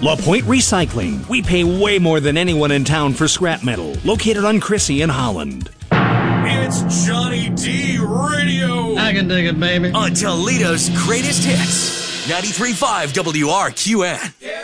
La Pointe Recycling. We pay way more than anyone in town for scrap metal. Located on Crissy in Holland. It's Johnny D Radio. I can dig it, baby. On Toledo's greatest hits. 93.5 WRQN.